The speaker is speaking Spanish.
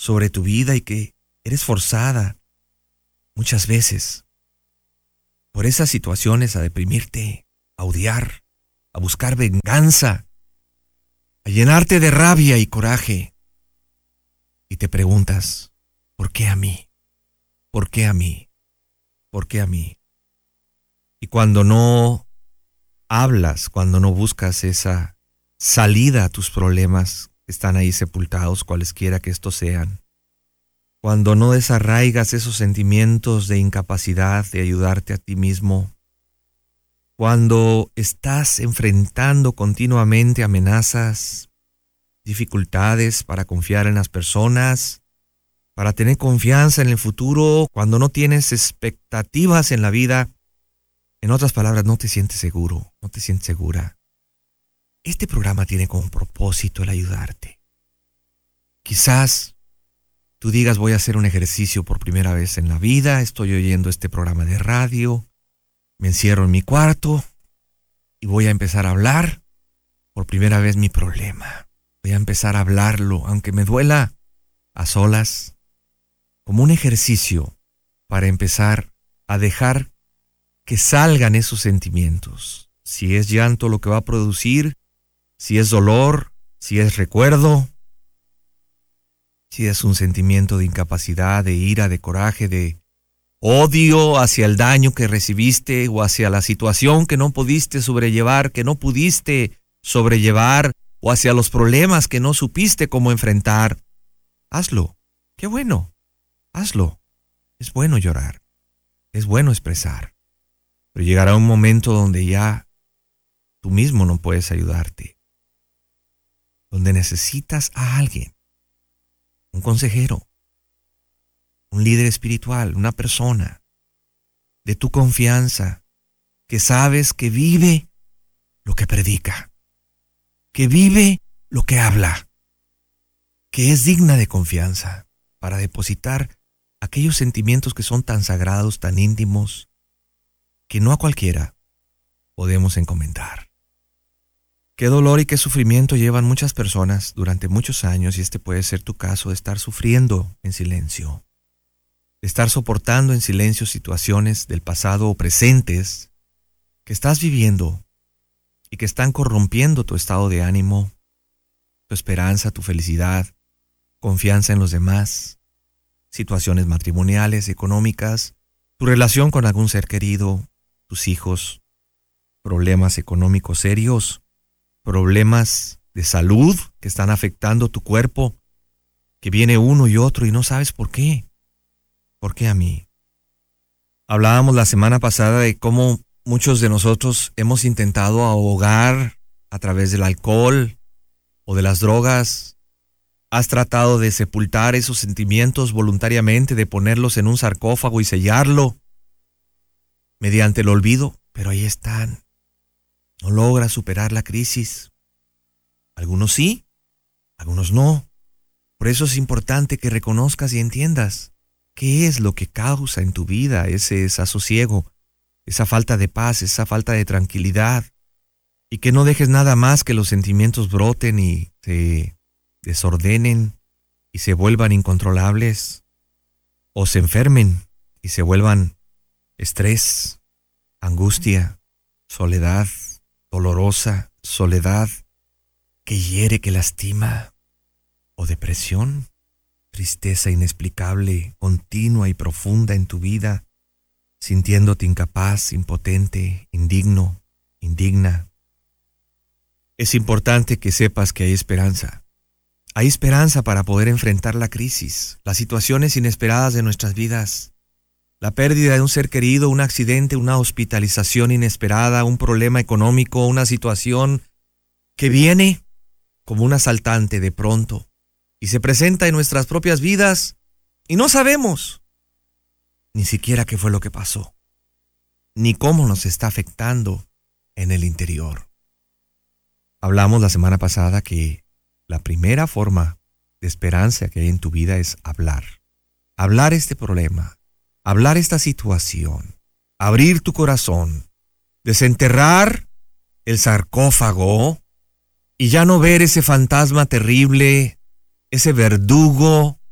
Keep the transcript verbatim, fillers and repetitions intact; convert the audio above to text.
sobre tu vida y que eres forzada muchas veces por esas situaciones a deprimirte, a odiar, a buscar venganza, a llenarte de rabia y coraje. Y te preguntas, ¿por qué a mí? ¿Por qué a mí? ¿Por qué a mí? Y cuando no hablas, cuando no buscas esa salida a tus problemas que están ahí sepultados, cualesquiera que estos sean, cuando no desarraigas esos sentimientos de incapacidad de ayudarte a ti mismo, cuando estás enfrentando continuamente amenazas, dificultades para confiar en las personas, para tener confianza en el futuro, cuando no tienes expectativas en la vida, en otras palabras, no te sientes seguro, no te sientes segura. Este programa tiene como propósito el ayudarte. Quizás tú digas, voy a hacer un ejercicio por primera vez en la vida, estoy oyendo este programa de radio, me encierro en mi cuarto y voy a empezar a hablar por primera vez mi problema. Voy a empezar a hablarlo, aunque me duela, a solas, como un ejercicio para empezar a dejar que salgan esos sentimientos. Si es llanto lo que va a producir, si es dolor, si es recuerdo, si es un sentimiento de incapacidad, de ira, de coraje, de odio hacia el daño que recibiste o hacia la situación que no pudiste sobrellevar, que no pudiste sobrellevar, o hacia los problemas que no supiste cómo enfrentar, hazlo. Qué bueno, hazlo. Es bueno llorar, es bueno expresar, pero llegará un momento donde ya tú mismo no puedes ayudarte, donde necesitas a alguien, un consejero, un líder espiritual, una persona de tu confianza, que sabes que vive lo que predica, que vive lo que habla, que es digna de confianza para depositar aquellos sentimientos que son tan sagrados, tan íntimos, que no a cualquiera podemos encomendar. Qué dolor y qué sufrimiento llevan muchas personas durante muchos años, y este puede ser tu caso, de estar sufriendo en silencio, de estar soportando en silencio situaciones del pasado o presentes que estás viviendo y que están corrompiendo tu estado de ánimo, tu esperanza, tu felicidad, confianza en los demás, situaciones matrimoniales, económicas, tu relación con algún ser querido, tus hijos, problemas económicos serios, problemas de salud que están afectando tu cuerpo, que viene uno y otro y no sabes por qué. ¿Por qué a mí? Hablábamos la semana pasada de cómo muchos de nosotros hemos intentado ahogar a través del alcohol o de las drogas. Has tratado de sepultar esos sentimientos voluntariamente, de ponerlos en un sarcófago y sellarlo mediante el olvido, pero ahí están. No logras superar la crisis. Algunos sí, algunos no. Por eso es importante que reconozcas y entiendas qué es lo que causa en tu vida ese desasosiego, esa falta de paz, esa falta de tranquilidad, y que no dejes nada más que los sentimientos broten y se desordenen y se vuelvan incontrolables, o se enfermen y se vuelvan estrés, angustia, soledad dolorosa, soledad que hiere, que lastima, o depresión, tristeza inexplicable, continua y profunda en tu vida, sintiéndote incapaz, impotente, indigno, indigna. Es importante que sepas que hay esperanza. Hay esperanza para poder enfrentar la crisis, las situaciones inesperadas de nuestras vidas, la pérdida de un ser querido, un accidente, una hospitalización inesperada, un problema económico, una situación que viene como un asaltante de pronto y se presenta en nuestras propias vidas y no sabemos ni siquiera qué fue lo que pasó, ni cómo nos está afectando en el interior. Hablamos la semana pasada que la primera forma de esperanza que hay en tu vida es hablar. Hablar este problema, hablar esta situación, abrir tu corazón, desenterrar el sarcófago y ya no ver ese fantasma terrible, ese verdugo